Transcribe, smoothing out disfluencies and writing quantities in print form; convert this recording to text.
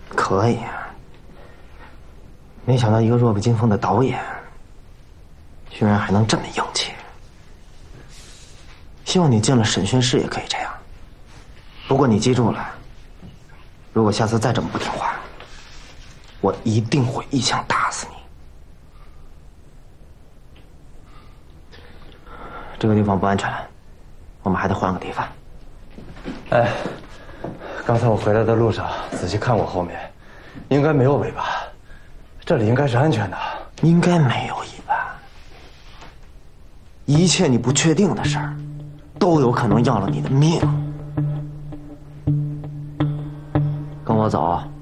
可以啊。没想到一个弱不禁风的导演，居然还能这么硬气。希望你进了审讯室也可以这样。不过你记住了，如果下次再这么不听话，我一定会一枪打死你。这个地方不安全，我们还得换个地方。 哎，刚才我回来的路上仔细看过后面，应该没有尾巴，这里应该是安全的。 应该没有尾巴。一切你不确定的事儿，都有可能要了你的命。跟我走。